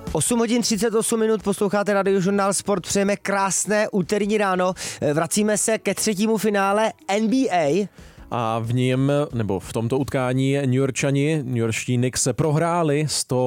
8 hodin 38 minut, posloucháte Radiožurnál Sport, přejeme krásné úterní ráno. Vracíme se ke třetímu finále NBA. A v něm, nebo v tomto utkání newyorští Knicks se prohráli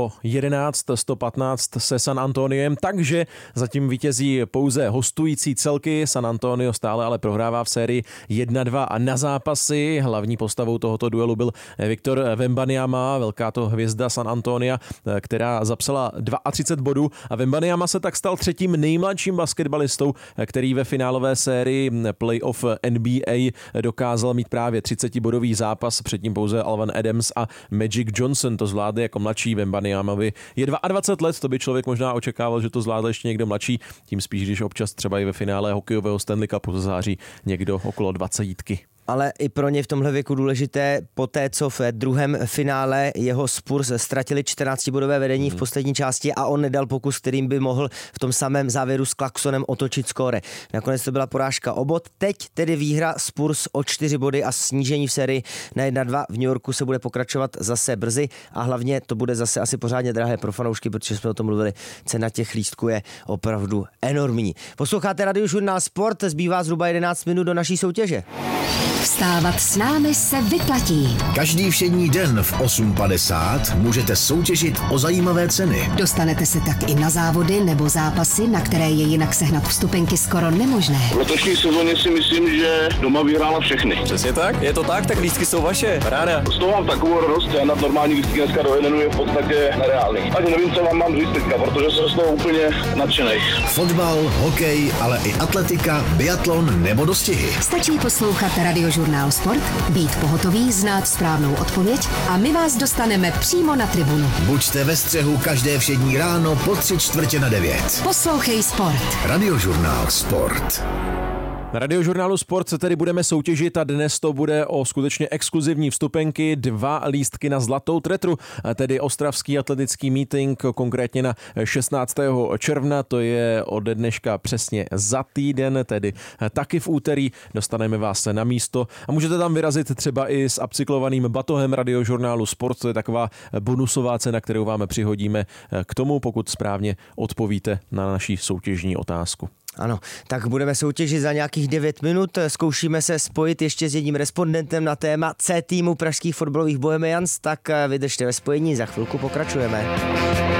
111-115 se San Antoniem, takže zatím vítězí pouze hostující celky. San Antonio stále ale prohrává v sérii 1-2 a na zápasy. Hlavní postavou tohoto duelu byl Victor Wembanyama, velká to hvězda San Antonia, která zapsala 32 bodů a Wembanyama se tak stal třetím nejmladším basketbalistou, který ve finálové sérii playoff NBA dokázal mít právě 30-bodový zápas, předtím pouze Alvan Adams a Magic Johnson to zvládli jako mladší. Wembanyamavi je 22 let, to by člověk možná očekával, že to zvládl ještě někdo mladší, tím spíš, když občas třeba i ve finále hokejového Stanley Cupu září někdo okolo 20. Ale i pro ně v tomhle věku důležité, poté co v druhém finále jeho Spurs ztratili 14-bodové vedení v poslední části a on nedal pokus, kterým by mohl v tom samém závěru s Clarksonem otočit skóre. Nakonec to byla porážka o bod, teď tedy výhra Spurs o 4 body a snížení v sérii na 1-2. V New Yorku se bude pokračovat zase brzy a hlavně to bude zase asi pořádně drahé pro fanoušky, protože jsme o tom mluvili, cena těch lístků je opravdu enormní. Posloucháte Radiožurnál Sport, zbývá zhruba 11 minut do naší soutěže. Vstávat s námi se vyplatí. Každý všední den v 8:50 můžete soutěžit o zajímavé ceny. Dostanete se tak i na závody nebo zápasy, na které je jinak sehnat vstupenky skoro nemožné. V letošní sezóně si myslím, že doma vyhrála všechny. Přesně tak, je to tak lístky jsou vaše, ráda. Z toho mám takovou radost, já na normální lístky dneska do jednu je v podstatě nereálný. Ani nevím, co vám mám říct teďka, protože jsem z toho úplně nadšenej. Fotbal, hokej, ale i atletika, biatlon nebo dostihy. Stačí poslouchat Radiožurnál Sport, být pohotový, znát správnou odpověď a my vás dostaneme přímo na tribunu. Buďte ve střehu každé všední ráno po 8:45. Poslouchej Sport. Radiožurnál Sport. Na Radiožurnálu Sport se tedy budeme soutěžit a dnes to bude o skutečně exkluzivní vstupenky, 2 lístky na Zlatou tretru, tedy ostravský atletický meeting, konkrétně na 16. června, to je ode dneška přesně za týden, tedy taky v úterý, dostaneme vás na místo a můžete tam vyrazit třeba i s upcyklovaným batohem Radiožurnálu Sport, to je taková bonusová cena, kterou vám přihodíme k tomu, pokud správně odpovíte na naši soutěžní otázku. Ano, tak budeme soutěžit za nějakých 9 minut. Zkoušíme se spojit ještě s jedním respondentem na téma C týmu pražských fotbalových Bohemians, tak vydržte ve spojení, za chvilku pokračujeme.